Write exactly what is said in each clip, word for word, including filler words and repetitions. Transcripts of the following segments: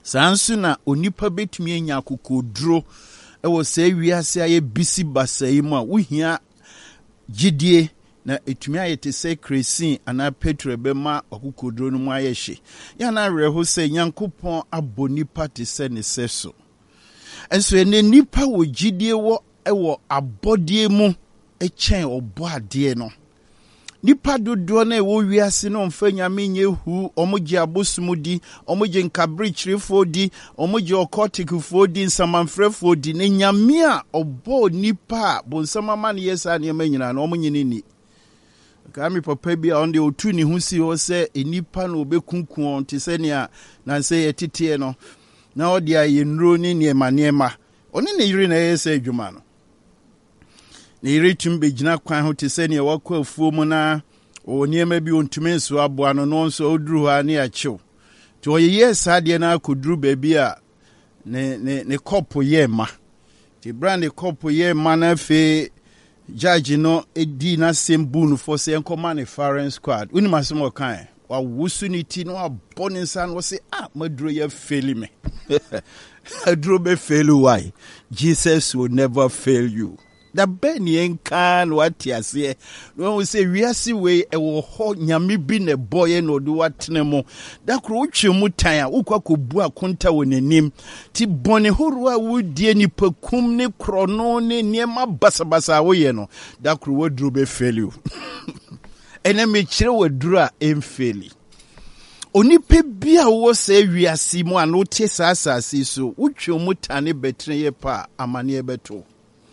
Sansu na onipa betumi enya kokodro ewo se wiase aye bisi basai mu a wohia gidie na etumi ayete se kresin ana Petro bema kokodro no mu ayehye ya na reho se Nyankopon abonipa te se ne seso enso ene nipa wo gidie wo ewo abodie mu echen obo ade no nipa dodo na ewo wiase no mfa nyame nye hu omoje abosumudi omoje nkabrichirefo di omoje okotikfo di nsamanfrefo di ne nyame a obo nipa bonsamama ne yesa ne manyina na omonyini ni kami papa bi a onde otu ni hu si o se enipa na obekunkun te se ne a na se yetete no na odi aye nro ni ne ma ne ma oni ne yiri na yesa adwuma no ne yiri tumbe gina kwan ho te se ne wakɔ afuo mu na o niema bi ontumi nso aboa no no nso oduru ha ne akyew to oyeye saade na akoduru baabi a ne ne ne kopo ye ma ti brand kopo ye ma na fe judge no edi na sembu no for say nkoma ne foreign squad uni masemo kan wa wusu ni ti no abone nsan wo say ah maduro ye fail me aduro be fail why Jesus will never fail you. Da beni enkan wati ase no we say wiase we ewo ho nyame bi ne boye no do watene mo da kro utwe mu tan a ukwa kobu akonta wonanim ti bone horu a wudie ni pakum ne krono ne niema basabasa wo ye no da kro wadru be fail you ene me kire wadru a emfeli onipa bia wo se wiase mu a no tie saasase so utwe mu tan ne betre ye pa amane beto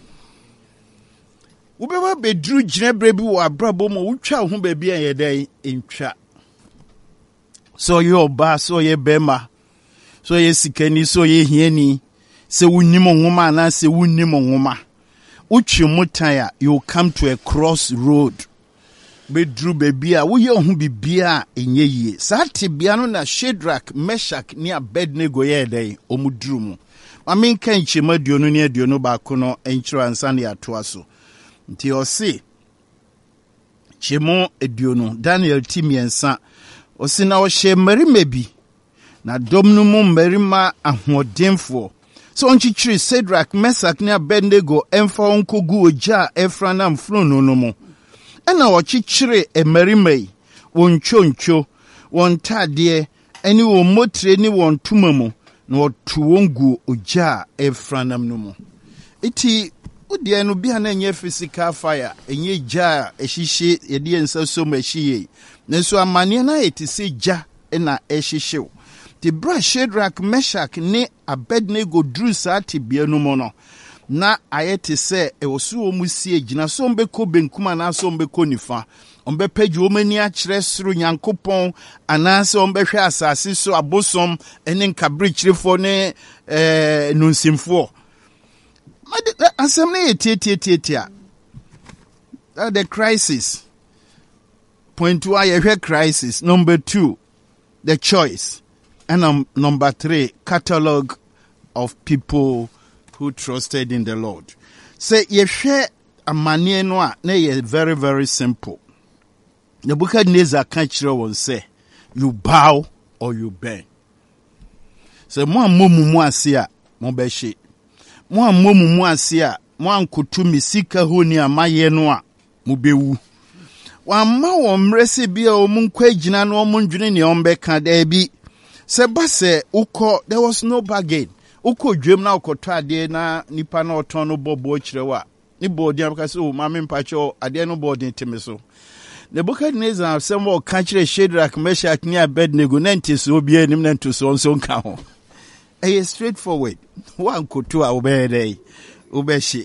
Ubeba bedru gine brebi wo abrabo mo utwa ho ba bia ye dai entwa so ye oba so ye bema so ye sikani so ye hiani se wunnim nwoma na se wunnim nwoma utwe mutaya you come to a crossroad bedru ba bia wo ye ho bibia enye yie sate bia no na Shadrach Meshach ni Abednego ye dai omudru mu amen kan chema duonu ne aduonu ba ko no enchiro ansa ne atoa so nti osi chemo eduonu Daniel timiensa osi na ohye mmarima bi na domnu mu mmarima ahodenfo so onchichiri Shadrach Meshach ne Abednego emfa onkogu oja efrana mfrono no mu ena ochichiri mmarima yi won choncho won tade eni won motre ni won tumamu na otu wongu oja efrana no mu iti Udi no bia na nye physical fire enye ja ehihye yede ensa so mahie nenso amane na etise ja na ehihye ti bra Shadrach Meshach ne Abednego dru sa tibia no mo no na ayete se e woso omusie gina so mbeko benkuma na so mbeko nifa ombe page omani a kire suru Nyankopon anase ombe hwe asase so abosom ene nkabrichirefo ne eh nunsimfo Assembly tia the crisis. Point two, I crisis. Number two, the choice. And um, number three, catalog of people who trusted in the Lord. Say, ye share a mania noa, nay, very, very simple. The Nebuchadnezzar can't one say, you bow or you bend. So, mo mumu mo asia, mo beshi. Mwa mwomu mwasia, mwa nkutumi sika honi amaye noa, mubewu. Wama wamresi bia omunkwe jina no omunjuni ni ombe kadebi. Sebase uko, there was no bargain. Uko dwem na uko tade na nipa na otono bobo chirewa. Ni bodi ya kasi u mami mpacho adye no bodi ntemeso. Nebuchadnezzar semwa kanchire Shadrach Meshach ni Abednego nentisi obie ni mnentuso onso nka ho. Eye straightforward. One kutu a obede ubeshi.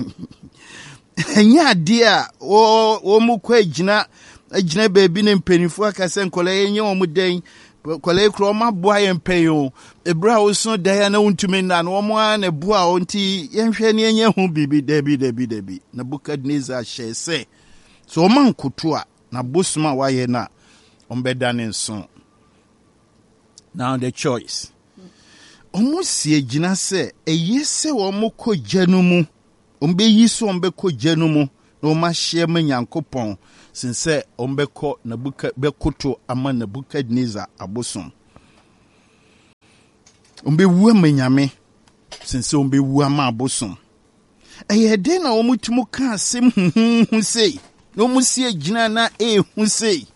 Enya dia o o mukwe jina jina bebi ne mpenifo akase nkole enye omu den kole kro ma boa ye mpenyo ebra wo so da na untumi na no mo a na boa onti yenhwe ne enye hu bibi debi debi debi Nebuchadnezzar shese so man kutu a na bosuma wa ye na ombeda ne nso. Now the choice. Omusie gina se eyese wo moko gyanumu ombe yiso ombe ko gyanumu no ma hye ma Nyankopon sinse ombe ko Nebuchadnezzar bekoto ama Nebuchadnezzar abosom Umbe wu amanyame sense umbe wu ama abosom. Eye de na omutumu ka asem hu sei. No musie gina na e hu sei.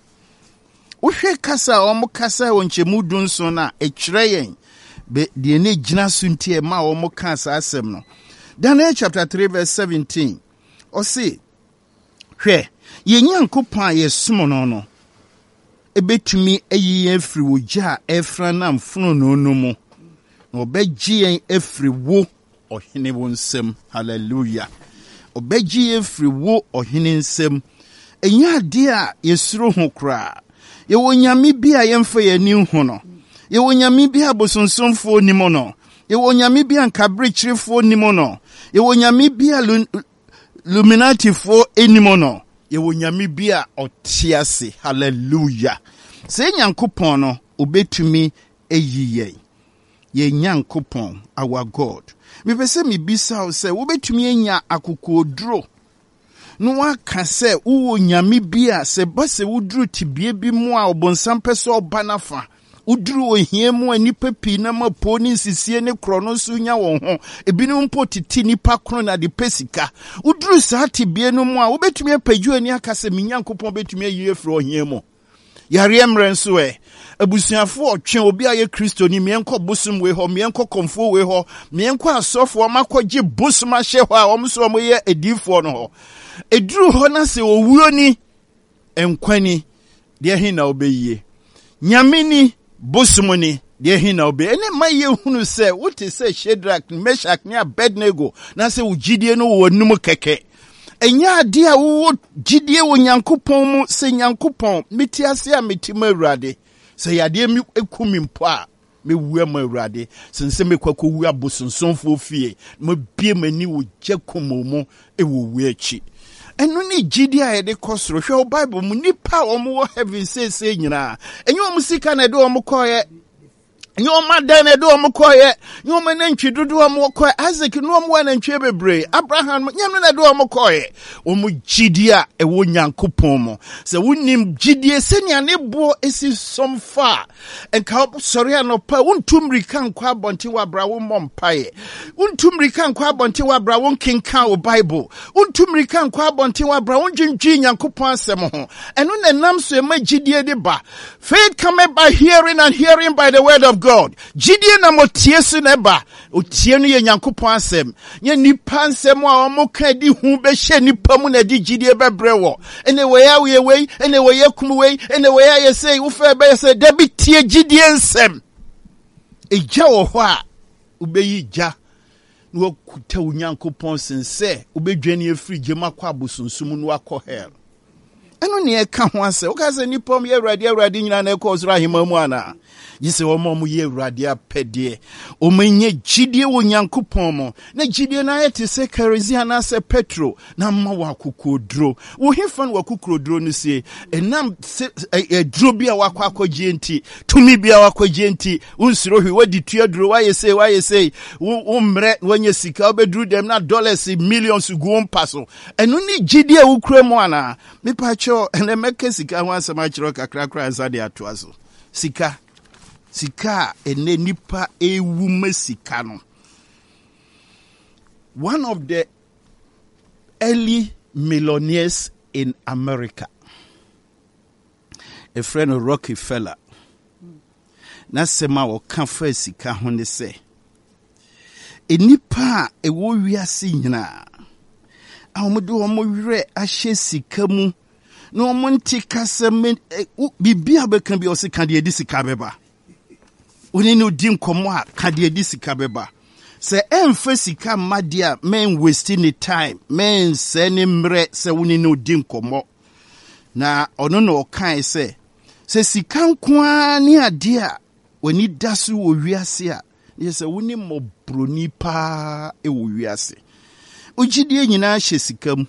Uhwe kasa omu kasa wonchemu dunso na ekire yen be de ne gina suntie ma omu kasa asem no. Daniel chapter three verse seventeen. O say hwe ye nyankopon yesom no no ebetumi ayi efri wogya efra na mfuno no no mu na obegye yen efri wo ohene wo nsem. Hallelujah. Obegye efri wo ohene nsem. Enya de a yesuro ho kra ye wonyame bi a yemfa yani ho no ye wonyame bi a bosonsomfo ni mo no ye wonyame bi an kabrechirefo ni mo no ye wonyame bi a luminati fo enimo no ye wonyame bi a otiase. Hallelujah. Se nyankopon no obetumi eyiye ye nyankopon our God. Me pese me bisa o se obetumi enya akokoduro no waka se wo nyame bi a se ba se wuduru tibie bi mu a obonsam pese obanafa uduru ohie mu anipa pi na mapo ni sisie ne krono so nya won ho ebinu mpo titi nipa krono na de pesika uduru saa tibie no mu a obetumi apaju ani aka se minyankopon betumi ayi efro ohie mu yare emre nso e abusuafo otwe obi aye Kristo ni mienko bosum we ho mienko komfo we ho mienko asofo makogye bosum ahye ho a omso omoye edifo no ho eduru ho na se owuo ni enkwani de hin na obeyie nyamini bosumuni de hin na obe ene maye hunu se wote se Shadrach Meshach ne Abednego na se ugidie no wonum keke enya ade a wo gidie wo nyankopon mu se nyankopon metiase a metima awurade se yade mi ekumi mpo a mewu am awurade sense mekwakọ wu abosonsonfo fie mo bie mani wo gyakomo e wo wu achi enu ni gidie a yede kosoro hwe Bible mu nipa wo mo heaven say say nyina enye wo musika na de wo mo koye Nyoma dene do omukoye nyoma nantwi dodo omukoye Isaac no omu nantwi bebre Abraham nyamne na do omukoye omu gidia e wo nyankopon mo se wonim gidie senia ne bo esi somfa enka sori anopa wontumrika nkwa abonte wa bra wo mompaye wontumrika nkwa abonte wa bra won kenka o Bible wontumrika nkwa abonte wa bra won dwendwi nyankopon asem ho eno na nam so e ma gidie de ba faith come by hearing and hearing by the word of God. God gidie na motie su neba otie no ye nyankopon asem ye nipa nsem a omoka di hu be hye nipa mu na di gidie bebre wo ene we ya we we ene we ya kum we ene we ya ye say wo fa be say da bi tie gidie nsem eja wo ho a ubeyi ja no kuta nyankopon sense ubedwane efri gema kwa abosunsum no akọ hell eno ne e ka ho ase wo ka se nipa m ye awurade awurade nyina na e ko osura hema mu ana yise wo mo ye awurade apede o menye gidie wo nyankopon mo na gidie na yete se Kerezia na se Petro na ma wa kokodro wo hifan wa kokodro no se enam e dro bia wa kwakogye nti tumi bia wa kwagye nti unsiro hwi wadi tuadro wa yese wa yese wo mre wanye sika obedru dem na dollars millions go mpaso eno ni gidie wo kura mo ana me pa cho ene meke sika ho asema chiro kakra kra ansa de atoaso sika sika ene nipa ewu masika no. One of the early millionaires in America, a friend of Rockefeller, na sema wo kan fa sika ho ne se enipa ewo wiase nyina awodo omo wire ahye sika mu na omo ntika seme bibia bekan bi o sika de edi sika beba oni no di nkomo a ka de edi sika beba se emfa sika madia men wasting the time men se ne mre se woni no di nkomo na ono no kan se se sika nkoa ni ade a woni dasu wo wiase a yese woni mobroni pa e wo wiase ogidie nyina hye sikam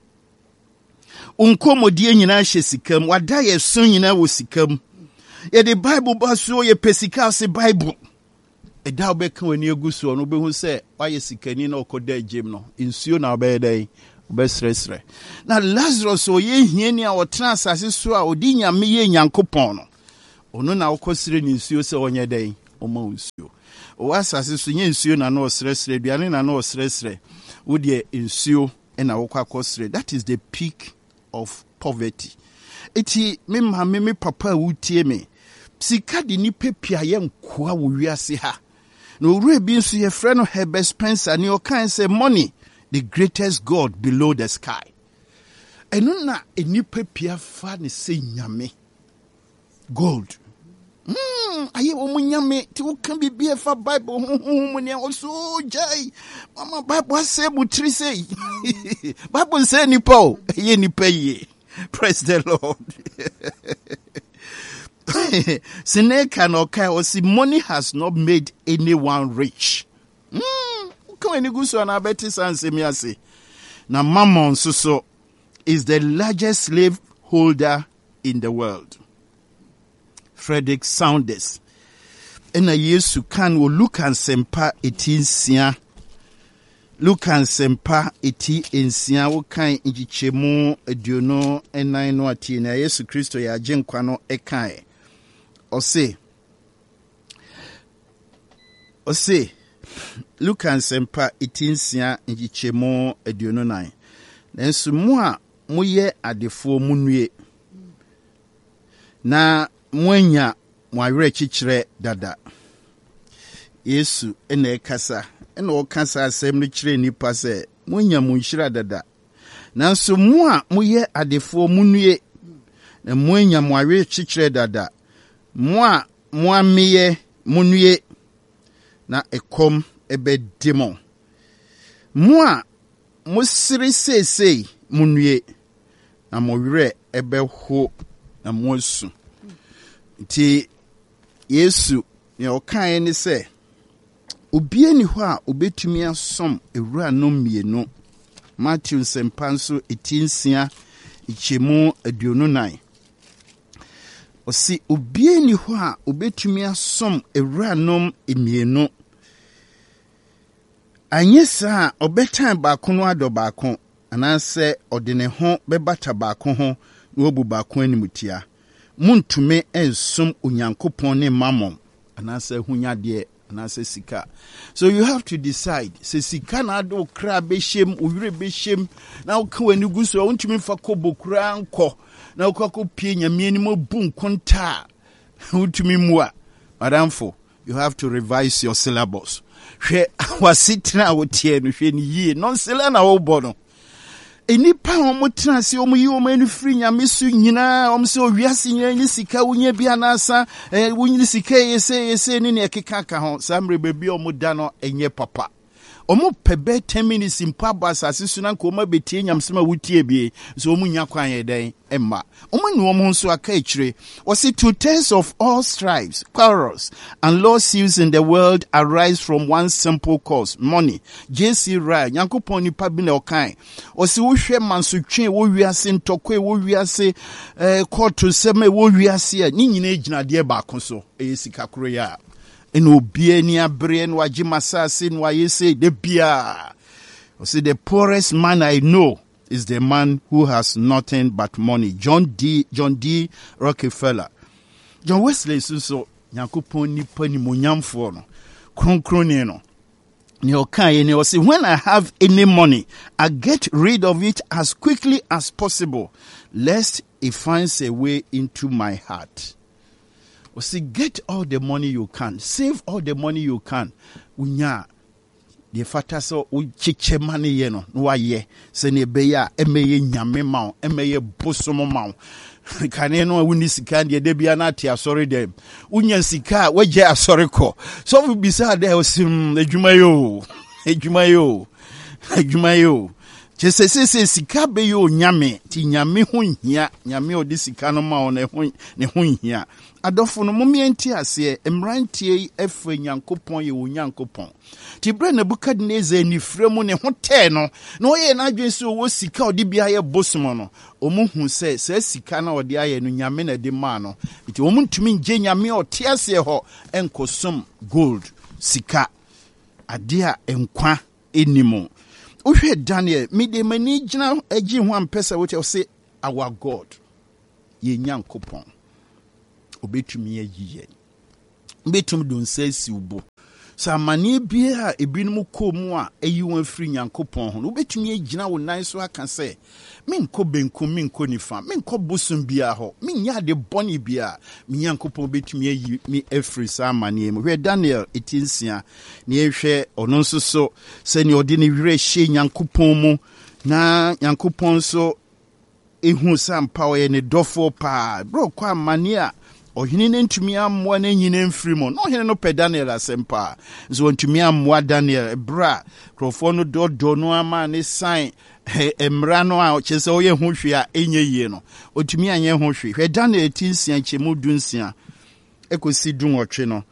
unkomodie nyina hye sikam wada ye so nyina wo sikam ye the Bible baso ye pesika se Bible e da obeka wani eguso no behu se waye sikani na okoda agem no insuo na obedai obesresre na Lazarus o ye hiani a otena asase so a odi nyame ye nyankopon no ono na okosire ni insuo se onye dai oma nsuo o asase so nye nsuo na na osresre aduane na na osresre wo de nsuo na wo kwakosre. That is the peak of poverty. Eti me ma me me papa wutie me sika de ni pepia ye nkoa wo wiase ha no ure bi nso ye frɛ no Herbert Spencer ni o kan say money the greatest god below the sky. Eno na eni pepia fa ne se nyame gold. Hmm, aye wo munyame ti wo kan bibie fa Bible honhom ne also jai mama Bible say butri say Bible say nipa o ye nipa ye. Praise the Lord. Seneca no kai o si money has not made anyone rich. Hmm, come any go so na beti sanse mi ase. Na Mammon so so is the largest slave holder in the world. Frederick Saunders. Ena Yesu kan wo Luke and Sempa eighteen sia. Luke and Sempa eighteen ensia wo kan ngichemu aduono enan no ati na Yesu Kristo ya agenkwa no ekan. Ose. Ose. Luke and Sempa eighteen sia ngichemu aduono nine. Nanso mu a moye adefo munue. Na mwenya mwawere chichire dada. Yesu ene kasa. Ene okasa asem no chire nipa se mwenya munhira dada. Nanso mu a moye adefo munue. Na mwenya mwawere chichire dada. Mu a mwameye munue. Na ekom ebe demo. Mu a musiri sesei munue. Na mwawere ebe ho na mwosu. Ti Yesu ne okan ni se obie ni ho a obetumi asom ewura no mienu. Matthew sempanso eighteen sia ichemu aduonu nine. Osi obie ni ho a obetumi asom ewura no mienu. Anyesa obetan baako no ado baako anase odene ho bebata baako ho no obu baako animutia. Muntume ensum Onyankopon ne Mammon anase hunya de anase sika. So you have to decide. Se sika na do kra be shem owure be shem na wo ka wani gu so untumi fa kobo kra anko na wo kwako pie nyame ani mo bu nkonta untumi mua. Madamfo, you have to revise your syllabus. Hwe wasitna wo tie no hwe ni yie non sele na wo bono. Enipa omo transi omo yi omo enu free nyame su nyina omo se owiase nyina ni sika wonya bia na asa eh wonyi sika yese yese ni ne ekeka ka ho samre bebi omo da no enye papa omo pebe ten minutes impa basase su na ko ma betie nyamsema wutie bie so omo nya kwan ye den emma omo nu omo nso aka ekire o say two thirds of all strifes, quarrels and lawsuits in the world arise from one simple cause, money. J C Ryle Nyankopon ni pa bi na okan o say wo hwe mansotwe wo wiase ntokwe wo wiase eh court seme wo wiase a ni nyina egina de ba koso e sika kro ya eno obie ni abre no agi masase no ayese de bia. O say the poorest man I know is the man who has nothing but money. John D. John D. Rockefeller. John Wesley so Nyankopon ni pani monyamfo no kronkron no ne okan ne o say when I have any money I get rid of it as quickly as possible lest it finds a way into my heart. O say get all the money you can, save all the money you can. Unya the fata so u chiche mane ye no no aye se ne be ya emeye nyame ma emeye bosomo ma kane no wuni sika de de bia na atia sorry dem unya sika waje asori ko so we bisa de osim adwuma yo adwuma yo adwuma yo chese sese sika be yo nyame ti nyame ho hia nyame odi sika no ma ne ho ne ho hia adofo no momienti ase emrantie efe Nyankopon ye wo Nyankopon ti bre na Nebukadnezar ni fremu ne ho te no na oye na adwen so wo sika odi bia ye bosomo no omuhu se se sika na odi aye no nyame na de ma no ti omuntumi nje nyame oti ase ho enkosom gold sika ade a enkwa enimo. Uhwe Daniel mide mani gina agi ho ampesa wote o say our God ye Nyankopon obetumi ayiye betum don say siubo sa amane bia ebinum komu a eyi won afiri Nyankopɔn ho no betumi agina wo nan so aka sɛ menkɔ benkum menkɔ nifa menkɔ bosom bia ho menya de bɔne bia me Nyankopɔn betumi ayi me afiri sa amane mu hwɛ Daniel etinsia ne ehwɛ ɔno nso so sɛ ne ɔde ne werɛ hye Nyankopɔn mu na Nyankopɔn so ehu sampa ɔyɛ ne dɔfo pa bro kwa amane a ohini ne ntumi ammoa na nyina mfiri mu no ohini no pe Daniel asempa nso ntumi ammoa Daniel bra krofo no dodo no ama ne sign emra no a chese oye ho hwe a enye yie no otumi anye ho hwe hwe Daniel tinsia chemu dunsia ekosi dunwotwe no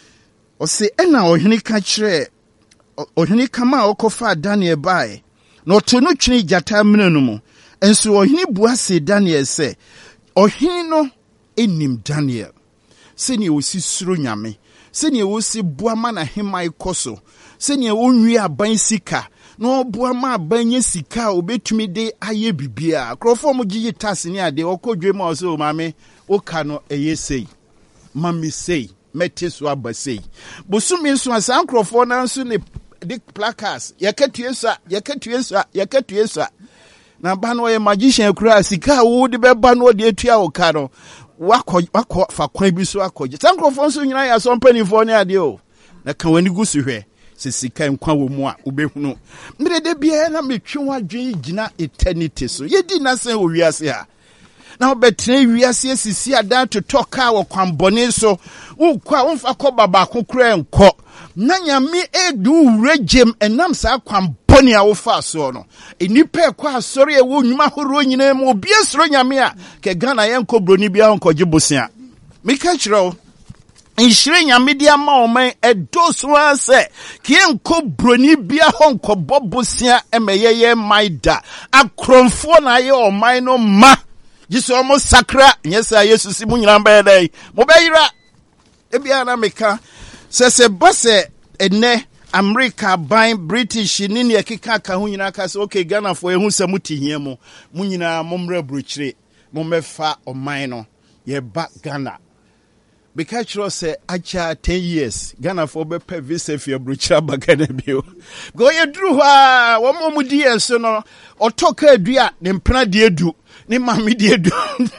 o se ena ohini ka kire ohini kama okofa Daniel bae no to no twini jata mene no mu enso ohini bua se Daniel se ohini no enim Daniel seni osi suro nyame seni osi boama na hemai koso seni onwi aban sika no boama abanye sika obetumi de aye bibia krofo mo gigi tasse ni ade okodwe ma so mame oka no eyesei mami sei mete so abasei bosumi so asan krofo na so ne de placards yakatue so yakatue so yakatue so na ba no ye magician kura sika wo de beba no de atua wo ka no wako wako fa kwan bi so akɔgye tankrofo so nyina ya so mpanifo ne ade o na ka wani gusu hwɛ sisika nkwa wo mu a ubehunu mire de bia na metwe wadwen gina eternity so yedi na sen wo wiase ha na obetre wiase sisi adan to toka wo kwambone so wo kwa wo fa kɔ baba kokora nkɔ na nyame edu regem enam sa kwambone a wo fa so no enipa ekɔ asɔre e wo nwuma horo nyina mu obi asoro nyame a ke Ghana yen kobroni bia nkɔgye bosia meka kyerɛw nhire nyame dia ma o man edoso ase ke nkobroni bia ho nkɔbɔ bosia emeyeye maida akromfo na ye o man no ma jiso omo sakra nyesa Yesu si mu nyina ba dai mo beyira ebia na meka sese base ene America by British ni ne keka ka ho nyina ka se okay Ghana fo ehu se mutihia mu mu nyina momra bruchire mo mefa oman no ye ba Ghana because you say acha ten years Ghana for be pe visa fi bruchira ba Ghana bio go ye dru ha wo mo mu die so no otoka adua ne mpena de edu ne mami de edu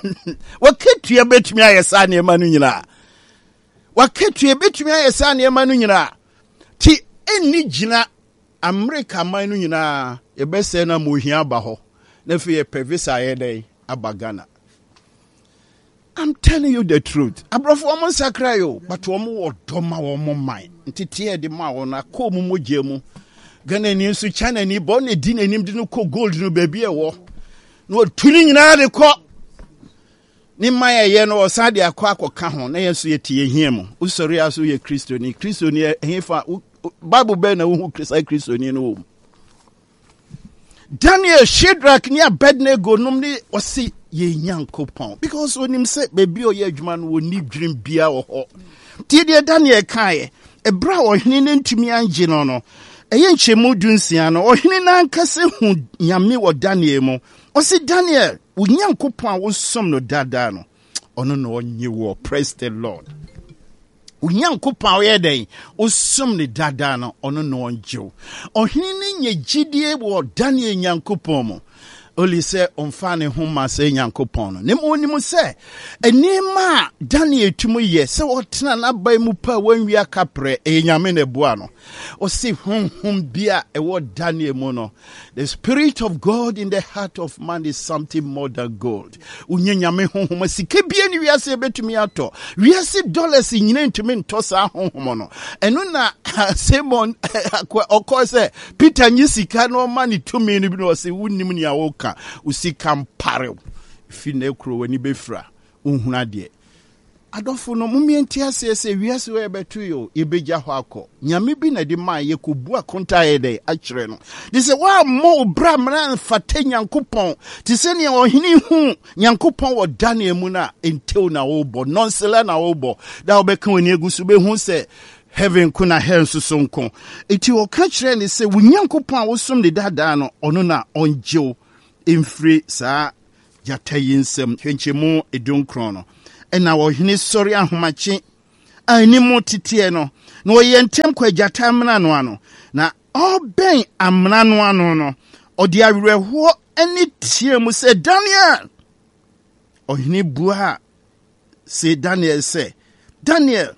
waketua betumi ayesa ne ma no nyina waketua betumi ayesa ne ma no nyina ti eni gina America man no nyina e be se na mo hia ba ho na fi e pe visa ye dey aba Ghana. I'm telling you the truth. Abrofo omo sakra yo, but omo wo doma wo mo man. Ntiti e de ma wo na ko mu moje mu. Ghana ni nso China ni bo na di nanim de no ko gold no ba bi e wo. No tuni nyina de ko. Ni maye ye no osade akọ akọka ho na yeso ye tie hia mu. Usori aso ye Kristo ni. Kristo ni hefa Bible be na wo Kristo Kristo ni no wo. Daniel, Shadrach ni Abednego nom ni osi ye Nyankopɔn because onim se baby o ye adwuma no woni dream bia wo ho ti de Daniel kae ebra ohene ne ntumi anje no no eye nchemu dunsia no ohene na nkase hu nyame wo Daniel mu osi Daniel wo Nyankopɔn a wo som no dada no ono no onye wo praise the Lord Unyankopɔn ye den osum ne dada no ono no onje ohene ne nye gidie wo Daniel Nyankopɔn mu Oli se omfane homa se Nyankopɔn no ne mo nim se enima Daniel tumu ye se wotena na bai mu pa wanwi akapre e nyame ne boa no o se honhom bia e wo Daniel mu no the spirit of God in the heart of man is something more than gold unye nyame honhom sike bia ni wiase betumi ato wiase dollars nyina ntumi nto sa honhom no eno na Simon okọ se Peter nyisika no mani tumi ni bi no se wunnim ni awo usika mpare fi na ekro wani befra unhuna de adofo no mumienti ase se wiase we betu yo ebeja ho akọ nyame bi na de ma ye kobu akonta ye de akire no de se wa mo bra mra fate Nyankopɔn ti se ne ohini hu Nyankopɔn wo Daniel mu na entew na wo bo nonsela na wo bo da obeka woni egusu be hu se heaven kuna hell so sonko eti o ka kire ne se wo Nyankopɔn a wo som de dada no ono na onjew Infri sa jatayinsem hwenchemu edunkron no ena wo hene sori ahomache animal titie no no yentem kwa jata amna no ano na oben amna no ano no odi awerɛho ani tie mu sɛ Daniel ɔhene bua sɛ Daniel sɛ Daniel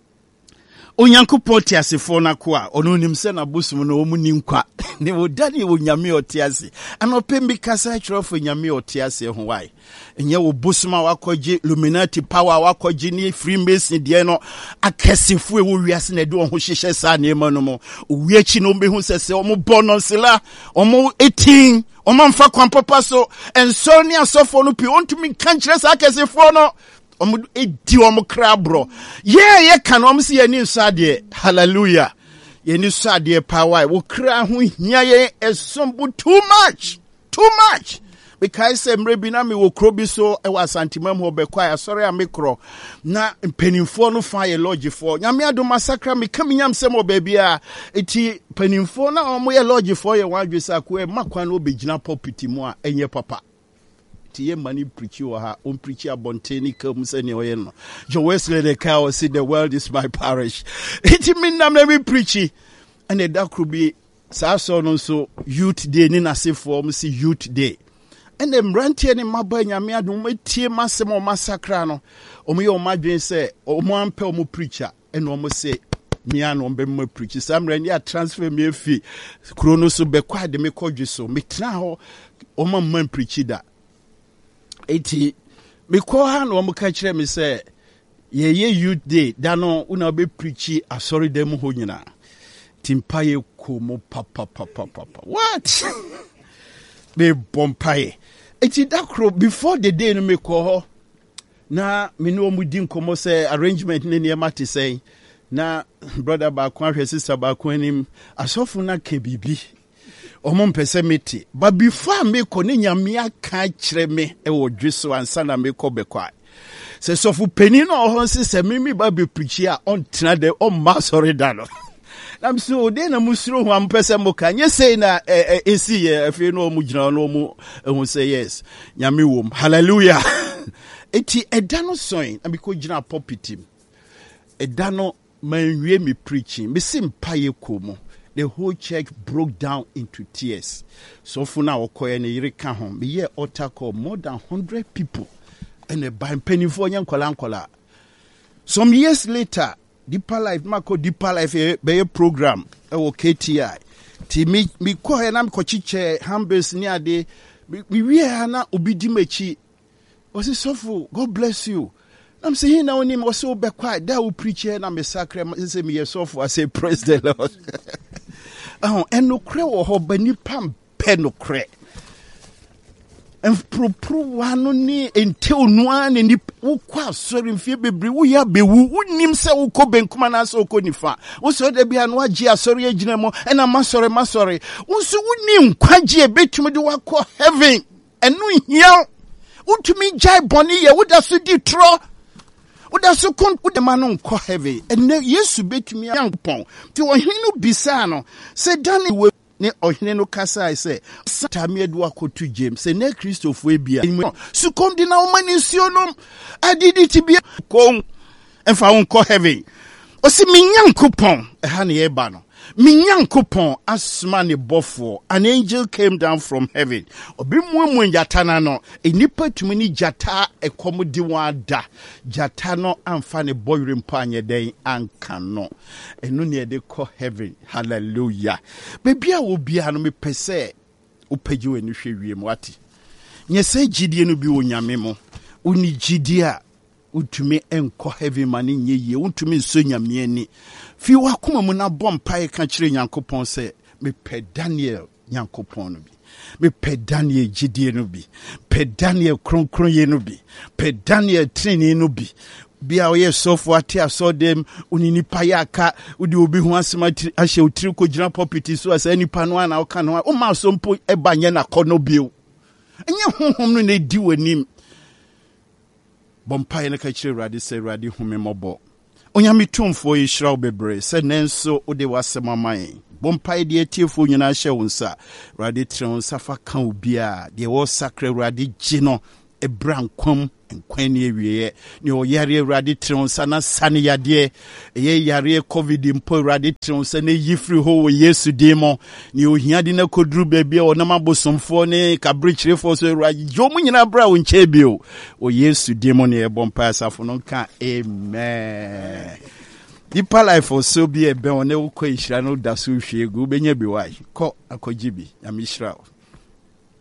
Onyankopɔn tiasefo na ko a ɔno nim sɛ na bosum no ɔmu ni nkwa ne wo Daniel wo nyame ɔtiase anɔpɛ mi kasa kyerɛfo nyame ɔtiase ho wai enye wo bosum a wakɔgye Illuminati power wakɔgye ni Freemason deɛ no akɛsefo e wo wiase na de wɔn ho hyehyɛ saa nneɛma no mo owiachi no behu sɛ sɛ ɔmo bɔ no nsela ɔmo eighteen ɔmo mfa kwan papa so ensɔ ne asɔfo no pi ontumi kan kyerɛ saa akɛsefo no omu edi omu krabro ye ye kan omu si ye ni nsade hallelujah ye ni nsade power wo kra ho hia ye esombu too much too much because emre bi na me wo kro bi so e wa santimam ho be kwa sorry am kro na mpenimfo no fa ye lodgefo nyame ado masakra me kam nyam sem obabi a eti mpenimfo na omu ye lodgefo ye wadwesa ko e makwa na obegina popiti mu a enye papa ye mani preach you ha on preach abonteni come say ne oye no Jo Wesley the cow say the world is my parish it mean na me preach and the dark be sa so no so youth day ni na se form see youth day and them rantie ne maba nyame adom etie masem o masakra no o me o madwen say o mo ampe o mo preacher and o mo say me an o be mo preach sam ran ya transfer me fi krono so be kwa de me kodwe so me tena ho o ma man preach da eti me ko ha no mo ka kire me say ye ye youth day da no una be preach asori dem ho nyina timpa ye ko mo papa papa papa what be bompaye eti dakro before the day no me ko ho na me no mu di nkomo say arrangement ne ne ma te say na brother ba ko ahwe sister ba ko anim asofo na ka bibi omo mpese meti but before me ko ne nyame aka kire me e wo dweso ansa na me ko bekwa se sofu peni no ho se se mimi ba be preach a on tena de on ma sorry da no nam so de na musuro ho ampese mo ka nye sei na esi ye afi no mu gina no mu hu say yes nyame wom hallelujah eti eda no soin na me ko gina pulpit eda no manwie me preaching me simpa ye komo. The whole church broke down into tears. So for now, we hear altar call more than one hundred people. And a by penny for young kolankola. Some years later, Deeper Life, Marco Deeper Life, a program, a K T I. Ti me, me ko and I'm cochiche, hambers near de, we we are na ubidimechi. Was it so full? God bless you. I'm saying now, name was so be quiet. That will preach here and I'm a sacrament. Say me a soft. I say, praise the Lord. Oh, and no cre or ho beni pam pen no cre. And pro pro one ni until one and the ukwa sorry in fear be we ya be woo nim se uko ben kumana so ko nifa. Wo de bia no agi asori agina mo and am sorry ma sorry. Wo so nim kwagie betumi de wakɔ heaven. Enu hia utumi jai boni ye wo da so di tro. Uda so kon uda manon ko heavy and yesu betumi yankpon ti ohene no bisa no se dane we ne ohene no kasa say satame adu akotu James se ne Christopher ebia su kon di na o mani sionom adidi ti bia kon enfa won ko heavy o se minyankopon e ha ne ye ba no minyankopon asma ne bofo an angel came down from heaven obi muamu njata na no enipa tumi ni jata ekomudi wada jata no amfa ne boyre mpa anye den anka no enu ne de ko heaven hallelujah bebia wo bia no me pese opagi wani hwe wiem wati nyese gidie no bi wonyame mo uni gidie a utumi enko heaven mani nyeye utumi so nyame ani fi wakoma mu na bompa ka kire Nyankopon se me pe Daniel Nyankopon no bi me pe Daniel gidie no bi pe Daniel kronkron ye no bi pe Daniel training no bi bia oye sofo ate aso dem unini payaka udi obi ho asema ahye utiri ko gina pulpit so asa nipa no ana oka no o ma so mpo ebanye na kono bio enye honhom no na di wanim bompa na ka kire radi se radi home mobo onyame tumfo yi shiraw bebre se nenso ode wasema man bompa de atiefo nyina hye wonsa radi tre wonsa fa kan obi a de wo sakra radi gi no ebra nkwam nkwan ne ewie ne oyare awurade tronsa na sane yade eye yare covid mpo awurade tronsa na yifri ho wo Yesu demo ne ohia de na koduru baabi o na mabosomfo ne kabrichirefo so awurade jomu nyina bra wo nche bio o Yesu demo ne ebompa asafo no ka amen. Deeper life also be a be on a ko ishira no da so hwe gu benya bi wai ko akogibi ya mishra.